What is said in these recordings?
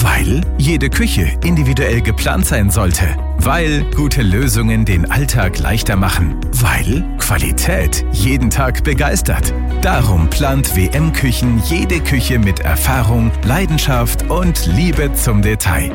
Weil jede Küche individuell geplant sein sollte. Weil gute Lösungen den Alltag leichter machen. Weil Qualität jeden Tag begeistert. Darum plant WM Küchen jede Küche mit Erfahrung, Leidenschaft und Liebe zum Detail.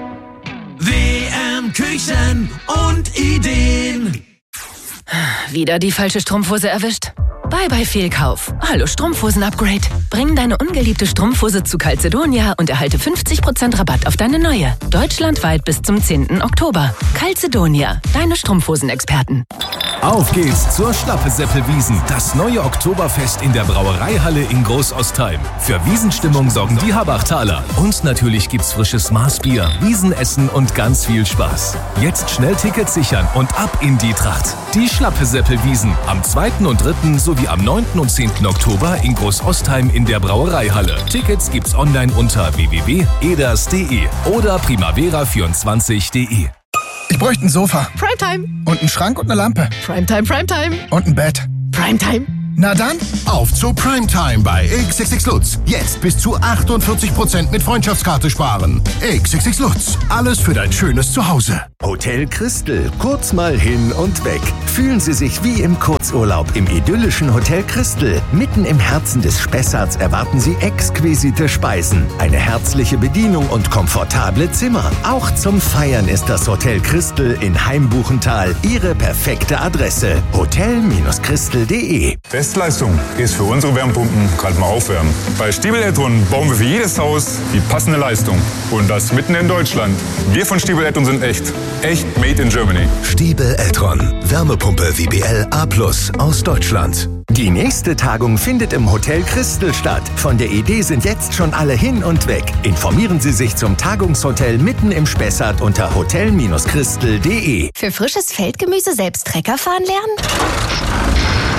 WM Küchen und Ideen. Wieder die falsche Strumpfhose erwischt? Bye Fehlkauf. Hallo Strumpfhosen-Upgrade. Bring deine ungeliebte Strumpfhose zu Calzedonia und erhalte 50% Rabatt auf deine neue. Deutschlandweit bis zum 10. Oktober. Calzedonia, deine Strumpfhosenexperten. Auf geht's zur Schlappeseppelwiesen, das neue Oktoberfest in der Brauereihalle in Großostheim. Für Wiesenstimmung sorgen die Habachtaler. Und natürlich gibt's frisches Maßbier, Wiesenessen und ganz viel Spaß. Jetzt schnell Tickets sichern und ab in die Tracht. Die Schlappeseppelwiesen am 2. und 3. sowie am 9. und 10. Oktober in Großostheim in der Brauereihalle. Tickets gibt's online unter www.eders.de oder primavera24.de. Ich bräuchte ein Sofa. Primetime. Und einen Schrank und eine Lampe. Primetime. Und ein Bett. Primetime. Na dann, auf zu Primetime bei XXX Lutz. Jetzt bis zu 48% mit Freundschaftskarte sparen. XXX Lutz. Alles für dein schönes Zuhause. Hotel Christel. Kurz mal hin und weg. Fühlen Sie sich wie im Kurzurlaub im idyllischen Hotel Christel. Mitten im Herzen des Spessarts erwarten Sie exquisite Speisen, eine herzliche Bedienung und komfortable Zimmer. Auch zum Feiern ist das Hotel Christel in Heimbuchental Ihre perfekte Adresse. hotel-christel.de. Bestleistung ist für unsere Wärmepumpen kalt mal aufwärmen. Bei Stiebel Eltron bauen wir für jedes Haus die passende Leistung. Und das mitten in Deutschland. Wir von Stiebel Eltron sind echt. Echt made in Germany. Stiebel Eltron. Wärmepumpe WBL A+ aus Deutschland. Die nächste Tagung findet im Hotel Christel statt. Von der Idee sind jetzt schon alle hin und weg. Informieren Sie sich zum Tagungshotel mitten im Spessart unter hotel-christel.de. Für frisches Feldgemüse selbst Trecker fahren lernen?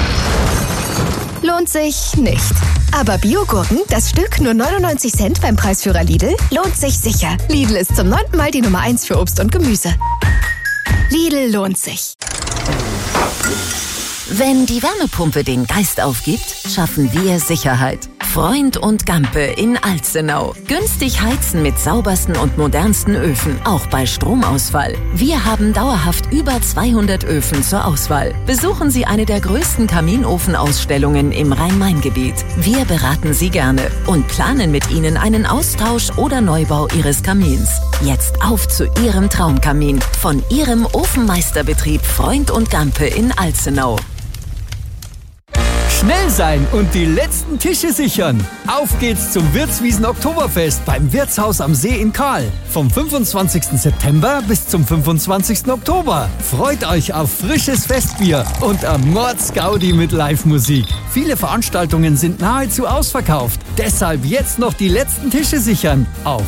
Lohnt sich nicht. Aber Biogurken, das Stück nur 99 Cent beim Preisführer Lidl, lohnt sich sicher. Lidl ist zum 9. Mal die Nummer 1 für Obst und Gemüse. Lidl lohnt sich. Wenn die Wärmepumpe den Geist aufgibt, schaffen wir Sicherheit. Freund und Gampe in Alzenau. Günstig heizen mit saubersten und modernsten Öfen, auch bei Stromausfall. Wir haben dauerhaft über 200 Öfen zur Auswahl. Besuchen Sie eine der größten Kaminofenausstellungen im Rhein-Main-Gebiet. Wir beraten Sie gerne und planen mit Ihnen einen Austausch oder Neubau Ihres Kamins. Jetzt auf zu Ihrem Traumkamin von Ihrem Ofenmeisterbetrieb Freund und Gampe in Alzenau. Schnell sein und die letzten Tische sichern. Auf geht's zum Wirtswiesen Oktoberfest beim Wirtshaus am See in Kahl. Vom 25. September bis zum 25. Oktober. Freut euch auf frisches Festbier und am Mordsgaudi mit Live-Musik. Viele Veranstaltungen sind nahezu ausverkauft. Deshalb jetzt noch die letzten Tische sichern auf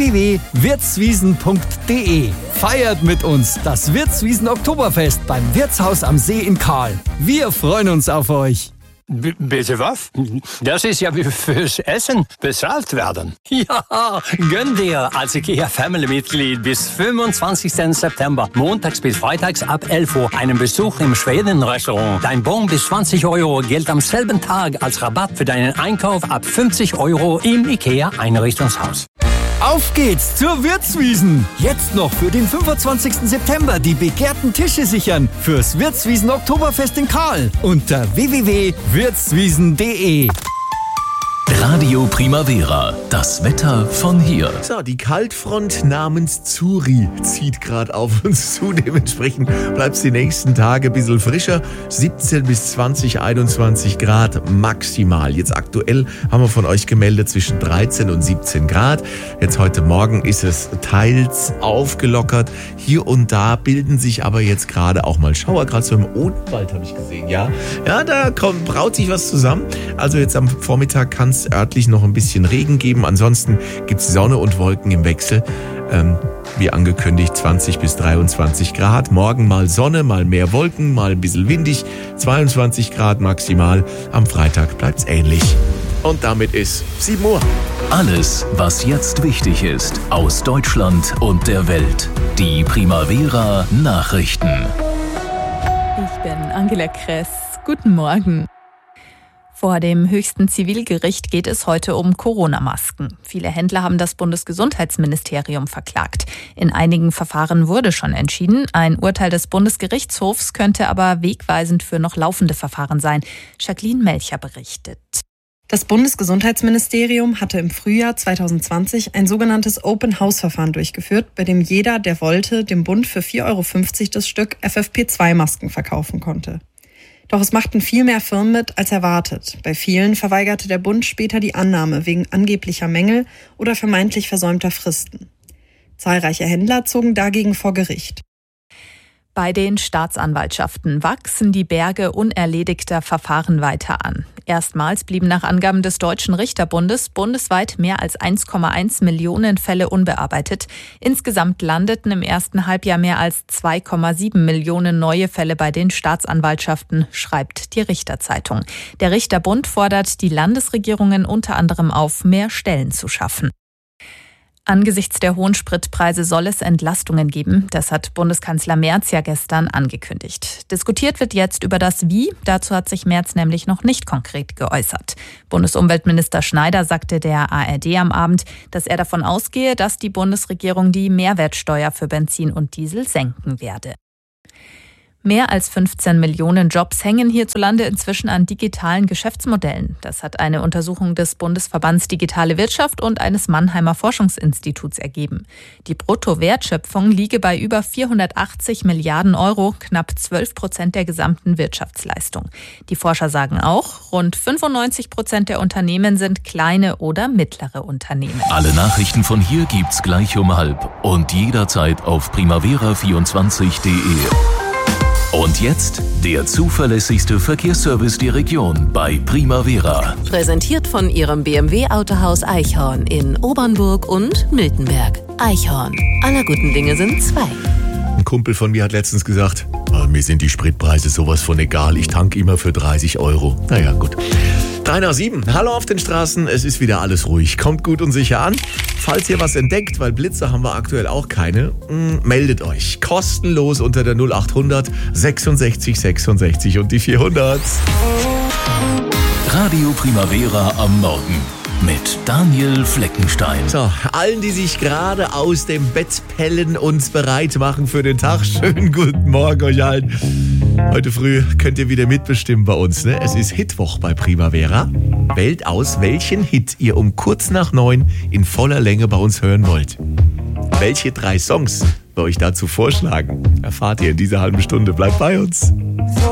www.wirtswiesen.de. Feiert mit uns das Wirtswiesen Oktoberfest beim Wirtshaus am See in Kahl. Wir freuen uns auf euch. Bitte was? Das ist ja wie fürs Essen bezahlt werden. Ja, gönn dir als IKEA-Family-Mitglied bis 25. September, montags bis freitags ab 11 Uhr, einen Besuch im Schweden-Restaurant. Dein Bon bis 20 Euro gilt am selben Tag als Rabatt für deinen Einkauf ab 50 Euro im IKEA-Einrichtungshaus. Auf geht's zur Wirtswiesen! Jetzt noch für den 25. September die begehrten Tische sichern fürs Wirtswiesen Oktoberfest in Kahl unter www.wirtswiesen.de. Radio Primavera, das Wetter von hier. So, die Kaltfront namens Zuri zieht gerade auf uns zu. Dementsprechend bleibt es die nächsten Tage ein bisschen frischer. 17 bis 20, 21 Grad maximal. Jetzt aktuell haben wir von euch gemeldet zwischen 13 und 17 Grad. Jetzt heute Morgen ist es teils aufgelockert. Hier und da bilden sich aber jetzt gerade auch mal Schauer. Gerade so im Odenwald habe ich gesehen. Ja, da braut sich was zusammen. Also jetzt am Vormittag kann es örtlich noch ein bisschen Regen geben. Ansonsten gibt es Sonne und Wolken im Wechsel. Wie angekündigt 20 bis 23 Grad. Morgen mal Sonne, mal mehr Wolken, mal ein bisschen windig. 22 Grad maximal. Am Freitag bleibt's ähnlich. Und damit ist 7 Uhr. Alles, was jetzt wichtig ist, aus Deutschland und der Welt. Die Primavera Nachrichten. Ich bin Angela Kress. Guten Morgen. Vor dem höchsten Zivilgericht geht es heute um Corona-Masken. Viele Händler haben das Bundesgesundheitsministerium verklagt. In einigen Verfahren wurde schon entschieden. Ein Urteil des Bundesgerichtshofs könnte aber wegweisend für noch laufende Verfahren sein. Jacqueline Melcher berichtet. Das Bundesgesundheitsministerium hatte im Frühjahr 2020 ein sogenanntes Open-House-Verfahren durchgeführt, bei dem jeder, der wollte, dem Bund für 4,50 € das Stück FFP2-Masken verkaufen konnte. Doch es machten viel mehr Firmen mit als erwartet. Bei vielen verweigerte der Bund später die Annahme wegen angeblicher Mängel oder vermeintlich versäumter Fristen. Zahlreiche Händler zogen dagegen vor Gericht. Bei den Staatsanwaltschaften wachsen die Berge unerledigter Verfahren weiter an. Erstmals blieben nach Angaben des Deutschen Richterbundes bundesweit mehr als 1,1 Millionen Fälle unbearbeitet. Insgesamt landeten im ersten Halbjahr mehr als 2,7 Millionen neue Fälle bei den Staatsanwaltschaften, schreibt die Richterzeitung. Der Richterbund fordert die Landesregierungen unter anderem auf, mehr Stellen zu schaffen. Angesichts der hohen Spritpreise soll es Entlastungen geben. Das hat Bundeskanzler Merz ja gestern angekündigt. Diskutiert wird jetzt über das Wie. Dazu hat sich Merz nämlich noch nicht konkret geäußert. Bundesumweltminister Schneider sagte der ARD am Abend, dass er davon ausgehe, dass die Bundesregierung die Mehrwertsteuer für Benzin und Diesel senken werde. Mehr als 15 Millionen Jobs hängen hierzulande inzwischen an digitalen Geschäftsmodellen. Das hat eine Untersuchung des Bundesverbands Digitale Wirtschaft und eines Mannheimer Forschungsinstituts ergeben. Die Bruttowertschöpfung liege bei über 480 Milliarden €, knapp 12% der gesamten Wirtschaftsleistung. Die Forscher sagen auch, rund 95% der Unternehmen sind kleine oder mittlere Unternehmen. Alle Nachrichten von hier gibt's gleich um 12:30 und jederzeit auf primavera24.de. Und jetzt der zuverlässigste Verkehrsservice der Region bei Primavera. Präsentiert von Ihrem BMW-Autohaus Eichhorn in Obernburg und Miltenberg. Eichhorn. Aller guten Dinge sind zwei. Ein Kumpel von mir hat letztens gesagt, mir sind die Spritpreise sowas von egal, ich tanke immer für 30 €. Naja, gut. 6:53. Hallo auf den Straßen, es ist wieder alles ruhig. Kommt gut und sicher an. Falls ihr was entdeckt, weil Blitze haben wir aktuell auch keine, meldet euch. Kostenlos unter der 0800 66 66 und die 400. Radio Primavera am Morgen mit Daniel Fleckenstein. So, allen, die sich gerade aus dem Bett pellen und bereit machen für den Tag, schönen guten Morgen euch allen. Heute früh könnt ihr wieder mitbestimmen bei uns, ne? Es ist Hitwoch bei Primavera. Wählt aus, welchen Hit ihr um kurz nach 9 in voller Länge bei uns hören wollt. Welche 3 Songs wir euch dazu vorschlagen, erfahrt ihr in dieser halben Stunde. Bleibt bei uns.